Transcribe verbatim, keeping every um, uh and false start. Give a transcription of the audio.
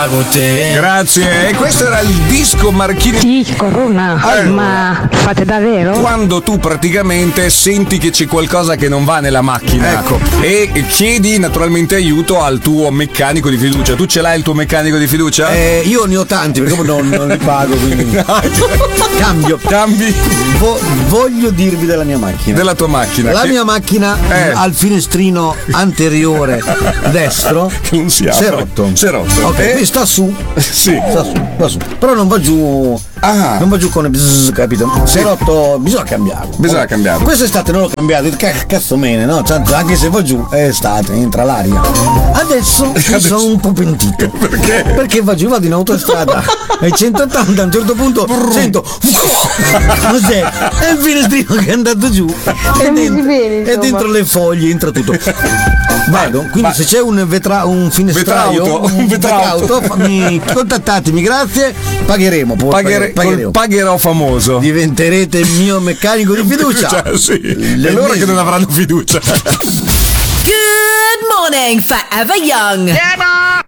pago te. Grazie. E questo era il disco Marchini. Sì, Corona, Eh. ma fate davvero? Quando tu praticamente senti che c'è qualcosa che non va nella macchina, Ecco. e chiedi naturalmente aiuto al tuo meccanico di fiducia. Tu ce l'hai il tuo meccanico di fiducia? Eh, io ne ho tanti perché non, non li pago, quindi cambio. Cambi Vo- voglio dirvi della mia macchina. della tua macchina. La che- mia macchina Eh. al finestrino anteriore destro che non si si è apre. rotto. Si è rotto. Ok, Eh? quindi sta su. Sì. Sta su, sta su. Però non va giù. Ah. Non va giù con bzz, capito? Si è rotto, bisogna cambiarlo. Bisogna cambiarlo. Quest'estate non l'ho cambiato, c- cazzo mene, no? Cioè, anche se va giù è estate, entra l'aria. Adesso mi sono un po' pentito. Perché? Perché va giù, vado in autostrada ai centottanta, a un certo punto sento cos'è? È il finestrino che è andato giù e dentro, bene, e insomma. dentro le foglie entra tutto. Vado, quindi Ma- se c'è un, vetra, un finestraio, Vetrauto, un un vetrauto. vetrauto, fammi- contattatemi, grazie, pagheremo. poi, Paghere- pagheremo. col pagherò famoso. Diventerete il mio meccanico di fiducia. Cioè, sì. Le E loro mesi- che non avranno fiducia. Good morning, Forever Young.